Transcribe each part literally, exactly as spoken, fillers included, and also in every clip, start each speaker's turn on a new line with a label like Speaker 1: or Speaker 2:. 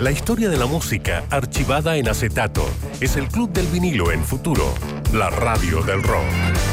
Speaker 1: La historia de la música archivada en acetato. Es el Club del Vinilo en Futuro, la radio del rock.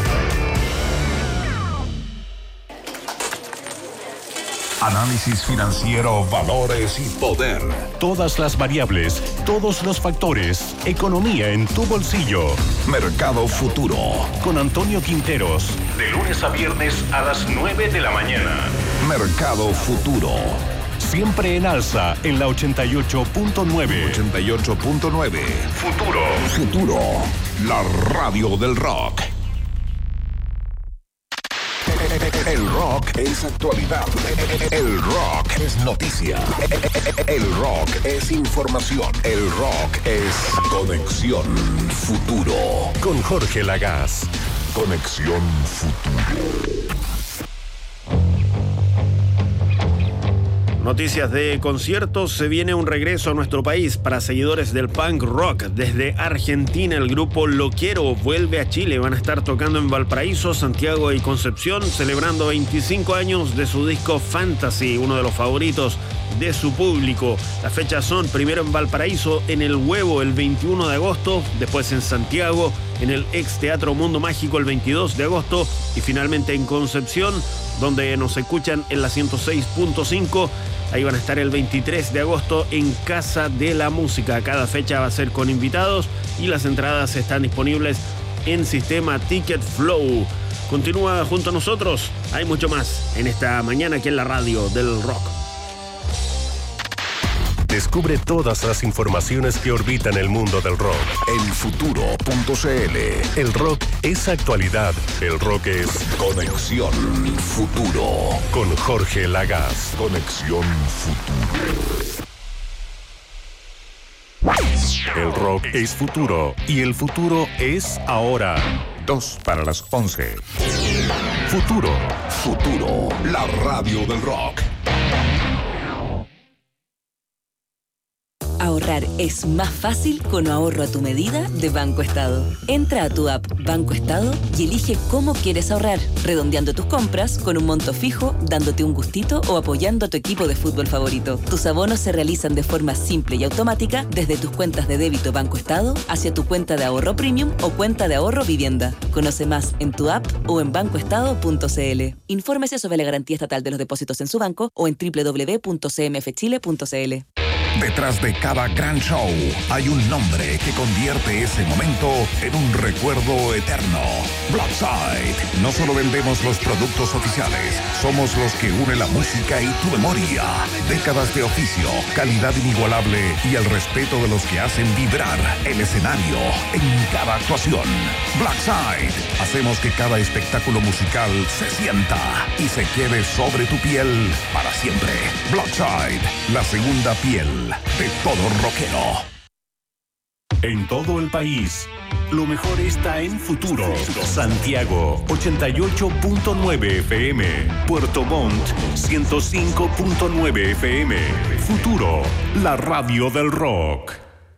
Speaker 2: Análisis financiero, valores y poder.
Speaker 1: Todas las variables, todos los factores. Economía en tu bolsillo.
Speaker 2: Mercado Futuro.
Speaker 1: Con Antonio Quinteros. De lunes a viernes a las nueve de la mañana.
Speaker 2: Mercado Futuro.
Speaker 1: Siempre en alza en la ochenta y ocho punto nueve.
Speaker 2: ochenta y ocho punto nueve.
Speaker 1: Futuro.
Speaker 2: Futuro. La radio del rock. El rock es actualidad. El rock es noticia. El rock es información. El rock es conexión futuro.
Speaker 1: Con Jorge Lagaz.
Speaker 2: Conexión futuro.
Speaker 3: Noticias de conciertos. Se viene un regreso a nuestro país para seguidores del punk rock. Desde Argentina, el grupo Lo Quiero vuelve a Chile. Van a estar tocando en Valparaíso, Santiago y Concepción, celebrando veinticinco años de su disco Fantasy, uno de los favoritos de su público. Las fechas son primero en Valparaíso, en El Huevo, el veintiuno de agosto, después en Santiago, en el ex Teatro Mundo Mágico, el veintidós de agosto, y finalmente en Concepción, donde nos escuchan en la ciento seis punto cinco. Ahí van a estar el veintitrés de agosto en Casa de la Música. Cada fecha va a ser con invitados y las entradas están disponibles en sistema Ticket Flow. Continúa junto a nosotros. Hay mucho más en esta mañana aquí en la radio del rock.
Speaker 1: Descubre todas las informaciones que orbitan el mundo del rock
Speaker 2: en futuro punto c l.
Speaker 1: El rock es actualidad. El rock es
Speaker 2: conexión futuro.
Speaker 1: Con Jorge Lagaz.
Speaker 2: Conexión futuro.
Speaker 1: El rock es futuro y el futuro es ahora.
Speaker 2: Dos para las once.
Speaker 1: Futuro.
Speaker 2: Futuro. La radio del rock.
Speaker 4: Ahorrar es más fácil con ahorro a tu medida de Banco Estado. Entra a tu app Banco Estado y elige cómo quieres ahorrar, redondeando tus compras con un monto fijo, dándote un gustito o apoyando a tu equipo de fútbol favorito. Tus abonos se realizan de forma simple y automática desde tus cuentas de débito Banco Estado hacia tu cuenta de ahorro premium o cuenta de ahorro vivienda. Conoce más en tu app o en banco estado punto c l. Infórmese sobre la garantía estatal de los depósitos en su banco o en doble u doble u doble u punto c m f chile punto c l.
Speaker 2: Detrás de cada gran show hay un nombre que convierte ese momento en un recuerdo eterno. Blackside. No solo vendemos los productos oficiales, somos los que une la música y tu memoria. Décadas de oficio, calidad inigualable y el respeto de los que hacen vibrar el escenario en cada actuación. Blackside. Hacemos que cada espectáculo musical se sienta y se quede sobre tu piel para siempre. Blackside. La segunda piel de todo rockero.
Speaker 1: En todo el país, lo mejor está en Futuro. Santiago, ochenta y ocho punto nueve F M. Puerto Montt, ciento cinco punto nueve F M. Futuro, la radio del rock.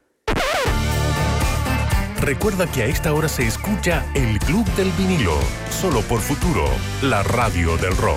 Speaker 1: Recuerda que a esta hora se escucha el Club del Vinilo, solo por Futuro, la radio del rock.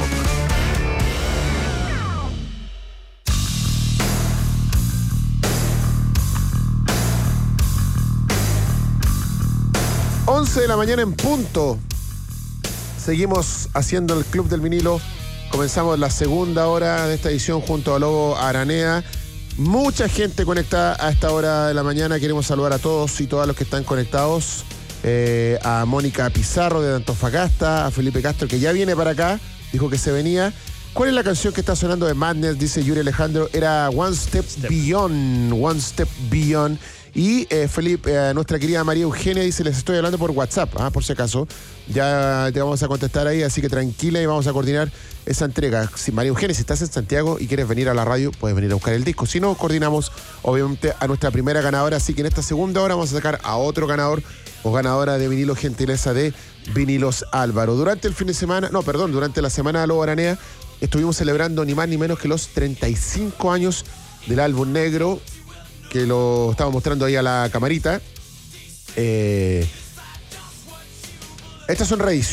Speaker 5: once de la mañana en punto. Seguimos haciendo el Club del Vinilo. Comenzamos la segunda hora de esta edición junto a Lobo Aranea. Mucha gente conectada a esta hora de la mañana. Queremos saludar a todos y todas los que están conectados. Eh, a Mónica Pizarro de Antofagasta, a Felipe Castro, que ya viene para acá. Dijo que se venía. ¿Cuál es la canción que está sonando de Madness? Dice Yuri Alejandro. Era One Step, Step. Beyond. One Step Beyond. Y eh, Felipe, eh, nuestra querida María Eugenia dice, les estoy hablando por WhatsApp, ¿ah? Por si acaso. Ya te vamos a contestar ahí, así que tranquila y vamos a coordinar esa entrega. Si María Eugenia, si estás en Santiago y quieres venir a la radio, puedes venir a buscar el disco. Si no, coordinamos obviamente a nuestra primera ganadora. Así que en esta segunda hora vamos a sacar a otro ganador o ganadora de vinilo, gentileza de Vinilos Álvaro. Durante el fin de semana, no, perdón, durante la semana de Lobo Aranea, estuvimos celebrando ni más ni menos que los treinta y cinco años del álbum negro, que lo estaba mostrando ahí a la camarita. Eh, estas son reediciones.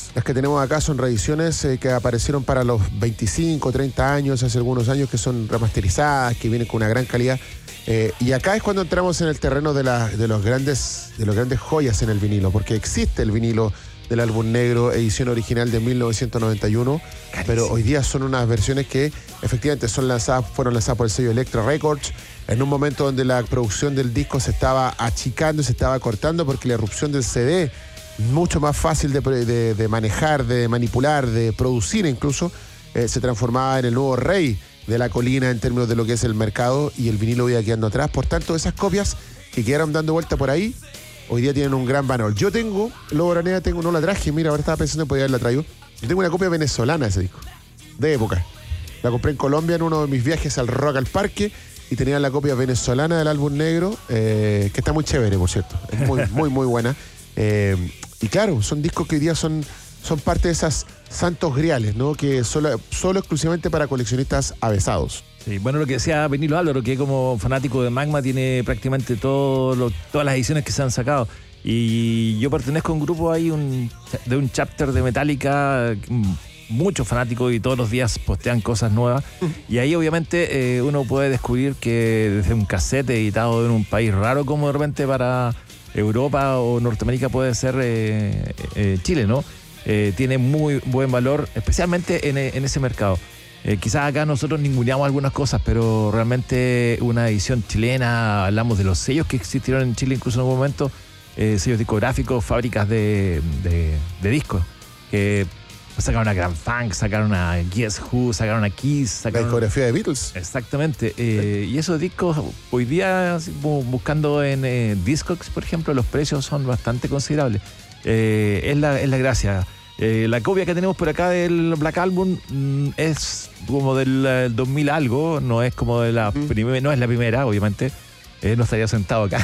Speaker 5: Las que tenemos acá son reediciones eh, que aparecieron para los veinticinco, treinta años, hace algunos años, que son remasterizadas, que vienen con una gran calidad. Eh, y acá es cuando entramos en el terreno de, la, de, los grandes, de los grandes joyas en el vinilo, porque existe el vinilo del álbum negro, edición original de mil novecientos noventa y uno, Carísimo. Pero hoy día son unas versiones que efectivamente son lanzadas, fueron lanzadas por el sello Elektra Records, en un momento donde la producción del disco se estaba achicando y se estaba cortando, porque la irrupción del C D, mucho más fácil de, de, de manejar, de manipular, de producir incluso, eh, se transformaba en el nuevo rey de la colina en términos de lo que es el mercado, y el vinilo iba quedando atrás. Por tanto, esas copias que quedaron dando vuelta por ahí, hoy día tienen un gran valor. Yo tengo, Lobo Aranea, tengo, no la traje, mira, ahora estaba pensando en poder haberla traído. Yo tengo una copia venezolana de ese disco, de época. La compré en Colombia en uno de mis viajes al Rock al Parque, y tenía la copia venezolana del álbum negro, eh, que está muy chévere, por cierto. Es muy, muy, muy buena. Eh, y claro, son discos que hoy día son, son parte de esas santos griales, ¿no? Que solo, solo exclusivamente para coleccionistas avesados.
Speaker 6: Sí, bueno, lo que decía Benilo Álvaro, que como fanático de Magma tiene prácticamente todo lo, todas las ediciones que se han sacado. Y yo pertenezco a un grupo ahí un, de un chapter de Metallica, muchos fanáticos, y todos los días postean cosas nuevas. Y ahí obviamente eh, uno puede descubrir que desde un cassette editado en un país raro como de repente para Europa o Norteamérica puede ser eh, eh, Chile, ¿no? Eh, tiene muy buen valor, especialmente en, en ese mercado. Eh, quizás acá nosotros ninguneamos algunas cosas, pero realmente una edición chilena, hablamos de los sellos que existieron en Chile incluso en algún momento, eh, sellos discográficos, fábricas de, de, de discos, que sacaron a Grand Funk, sacaron a Guess Who, sacaron a Kiss, sacaron...
Speaker 5: La discografía de Beatles.
Speaker 6: Exactamente. Eh, sí. Y esos discos, hoy día, buscando en eh, Discogs, por ejemplo, los precios son bastante considerables. Eh, es, la, es la gracia. Eh, la copia que tenemos por acá del Black Album mm, es como del eh, dos mil algo, no es como de la mm. primera, no es la primera, obviamente. Eh, no estaría sentado acá.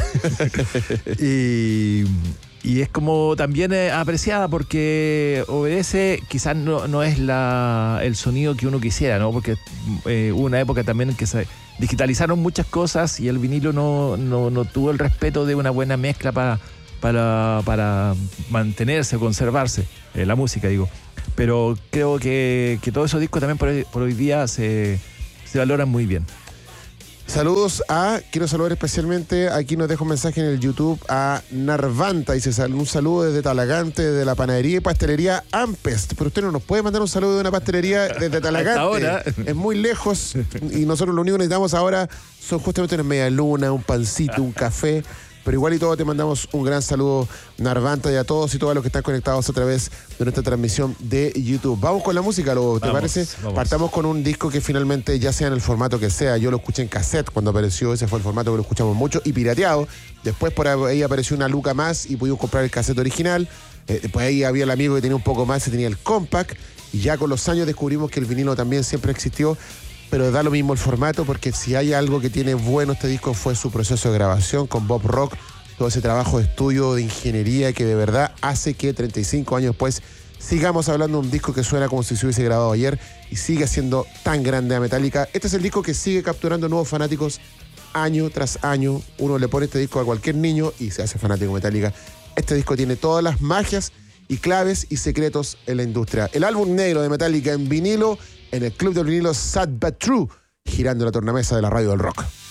Speaker 6: y... Y es como también eh, apreciada porque obedece, quizás no, no es la, el sonido que uno quisiera, ¿no? Porque eh, hubo una época también en que se digitalizaron muchas cosas y el vinilo no, no, no tuvo el respeto de una buena mezcla para, para, para mantenerse o conservarse, eh, la música, digo. Pero creo que, que todos esos discos también por hoy, por hoy día se, se valoran muy bien.
Speaker 5: Saludos a, quiero saludar especialmente, aquí nos dejo un mensaje en el YouTube a Narvanta, dice un saludo desde Talagante, de la panadería y pastelería Ampest, pero usted no nos puede mandar un saludo de una pastelería desde Talagante,
Speaker 6: ahora.
Speaker 5: Es muy lejos y nosotros lo único que necesitamos ahora son justamente una media luna, un pancito, un café. Pero igual y todo te mandamos un gran saludo, Narvanta, y a todos y todas los que están conectados a través de nuestra transmisión de YouTube. Vamos con la música, ¿lo te vamos, parece? Vamos. Partamos con un disco que finalmente, ya sea en el formato que sea, yo lo escuché en cassette cuando apareció, ese fue el formato que lo escuchamos mucho, y pirateado. Después por ahí apareció una luca más y pudimos comprar el cassette original. Eh, después ahí había el amigo que tenía un poco más y tenía el compact. Y ya con los años descubrimos que el vinilo también siempre existió. Pero da lo mismo el formato, porque si hay algo que tiene bueno este disco fue su proceso de grabación con Bob Rock, todo ese trabajo de estudio, de ingeniería que de verdad hace que treinta y cinco años después sigamos hablando de un disco que suena como si se hubiese grabado ayer y sigue siendo tan grande a Metallica. Este es el disco que sigue capturando nuevos fanáticos año tras año. Uno le pone este disco a cualquier niño y se hace fanático de Metallica. Este disco tiene todas las magias y claves y secretos en la industria. El álbum negro de Metallica en vinilo, en el Club del Vinilo Sad But True, girando la tornamesa de la radio del rock.